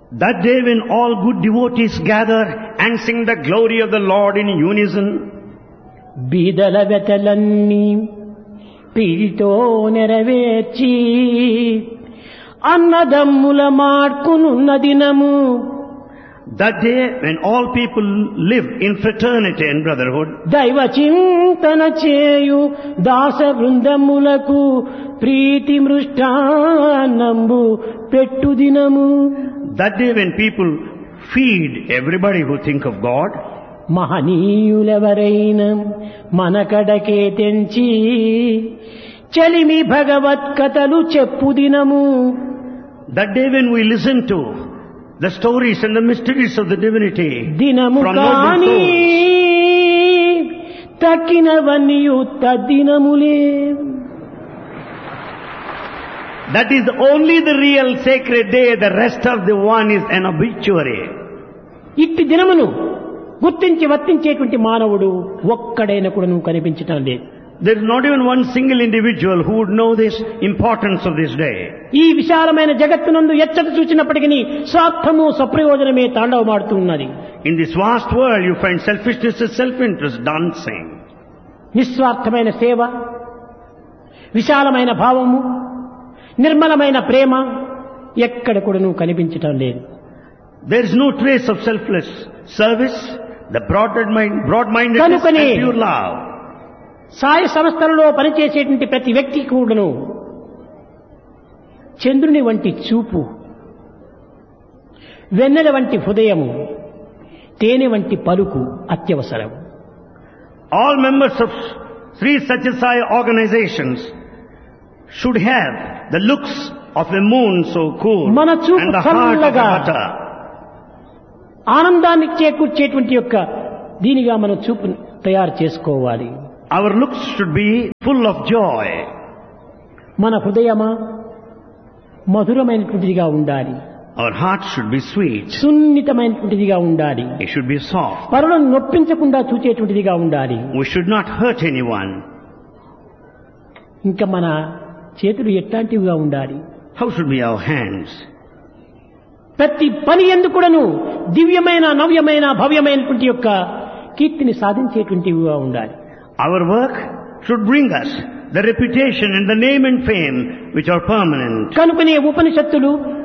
That day when all good devotees gather and sing the glory of the Lord in unison, బీదల వెతలన్నీ పీడితో నెరవేర్చి అన్నదమ్ముల మార్కునున్న దినము. that day when all people live in fraternity and brotherhood, దైవ చింతన చేయు దాస బృందములకు ప్రీతి మృష్టాన్నంబు పెట్టు దినము. that day when people feed everybody who think of God, మహనీయులెవరైన మనకడకే తెంచి చలిమి భగవత్కథలు చెప్పు దినము. that day when we listen to the stories and the mysteries of the divinity దినము from noble కాని souls. తక్కినవన్నీయు తద్దినములే. That is only the real sacred day, the rest of the one is an obituary. ఇట్టి దినమును గుర్తించి వర్తించేటువంటి మానవుడు ఒక్కడైనా కూడా నువ్వు కనిపించటం లేదు. There is not even one single individual who would know this importance of this day. ఈ విశాలమైన జగత్తునందు ఎచ్చట చూచినప్పటికీ స్వార్థము సప్రయోజనమే తాండవమాడుతూ ఉన్నది. In this vast world you find selfishness and self-interest dancing. నిస్వార్థమైన సేవ, విశాలమైన భావము, నిర్మలమైన ప్రేమ ఎక్కడ కూడా నువ్వు కనిపించటం లేదు. There is no trace of selfless service, the broad-mindedness కనుకనే and pure love. సాయ సంస్థలలో పనిచేసేటువంటి ప్రతి వ్యక్తి కూడాను చంద్రుని వంటి చూపు, వెన్నెల వంటి హృదయము, తేనె వంటి పలుకు అత్యవసరం. All members of Sri Satya Sai organizations should have the looks of a moon so cool మన చూపు and the heart of a చల్లగా butter. ఆనందాన్ని చేకూర్చేటువంటి యొక్క దీనిగా మన చూపు తయారు చేసుకోవాలి. Our looks should be full of joy. మన హృదయమా మధురమైనటువంటిదిగా ఉండాలి. Our heart should be sweet. సున్నితమైనటువంటిదిగా ఉండాలి. It should be soft. పరులను నొప్పించకుండా చూచేటువంటిదిగా ఉండాలి. We should not hurt anyone. ఇంకా మన చేతులు ఎట్లాంటివిగా ఉండాలి? How should be our hands? ప్రతి పని యందు కూడాను దివ్యమైన, నవ్యమైన, భవ్యమైనటువంటి యొక్క కీర్తిని సాధించేటువంటివిగా ఉండాలి. Our work should bring us the reputation and the name and fame which are permanent. కనుకనే ఉపనిషత్తులు